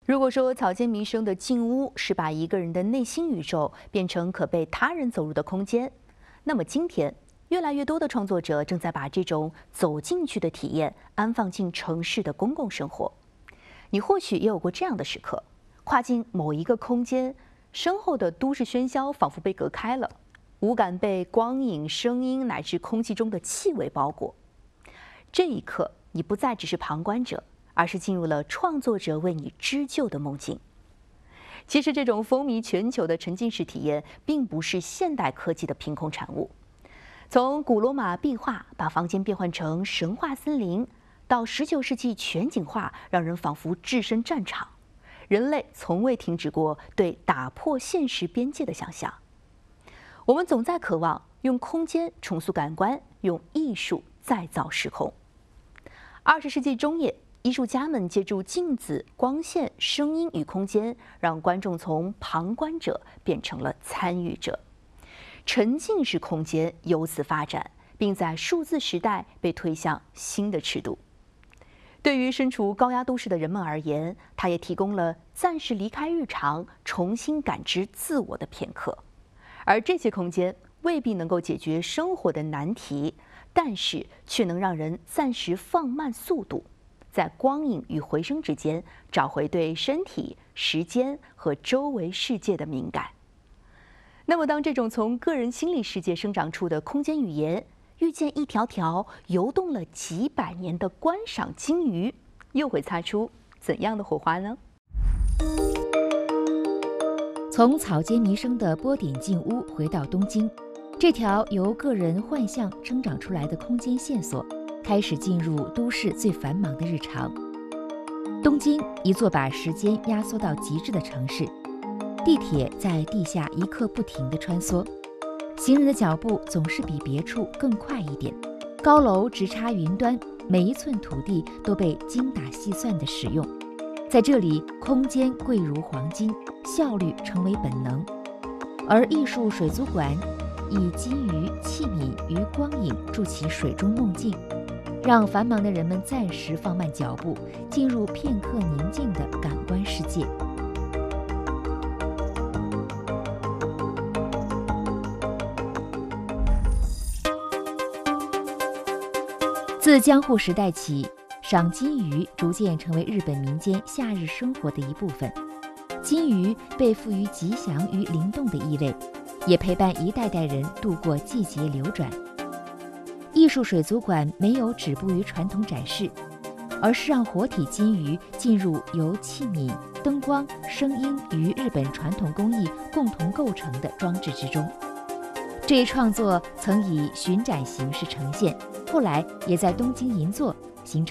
如果说草间弥生的静屋是把一个人的内心宇宙变成可被他人走入的空间，那么今天越来越多的创作者正在把这种走进去的体验安放进城市的公共生活。你或许也有过这样的时刻，跨进某一个空间，身后的都市喧嚣仿佛被隔开了，五感被光影、声音乃至空气中的气味包裹。这一刻，你不再只是旁观者，而是进入了创作者为你织就的梦境。其实，这种风靡全球的沉浸式体验，并不是现代科技的凭空产物。从古罗马壁画把房间变换成神话森林，到19世纪全景画让人仿佛置身战场，人类从未停止过对打破现实边界的想象。我们总在渴望用空间重塑感官，用艺术再造时空。20世纪中叶，艺术家们借助镜子、光线、声音与空间，让观众从旁观者变成了参与者。沉浸式空间由此发展，并在数字时代被推向新的尺度。对于身处高压都市的人们而言，它也提供了暂时离开日常、重新感知自我的片刻。而这些空间未必能够解决生活的难题，但是却能让人暂时放慢速度，在光影与回声之间找回对身体、时间和周围世界的敏感。那么，当这种从个人心理世界生长出的空间语言遇见一条条游动了几百年的观赏金鱼，又会擦出怎样的火花呢？ 从草间弥生的波点镜屋回到东京，这条由个人幻象生长出来的空间线索，开始进入都市最繁忙的日常。东京，一座把时间压缩到极致的城市，地铁在地下一刻不停地穿梭，行人的脚步总是比别处更快一点。高楼直插云端，每一寸土地都被精打细算地使用。在这里，空间贵如黄金，效率成为本能。而艺术水族馆以金鱼、器皿与光影筑起水中梦境，让繁忙的人们暂时放慢脚步，进入片刻宁静的感官世界。自江户时代起，赏金鱼逐渐成为日本民间夏日生活的一部分。金鱼被赋予吉祥与灵动的意味，也陪伴一代代人度过季节流转。艺术水族馆没有止步于传统展示，而是让活体金鱼进入由器皿、灯光、声音与日本传统工艺共同构成的装置之中。这一创作曾以巡展形式呈现，后来也在东京银座形成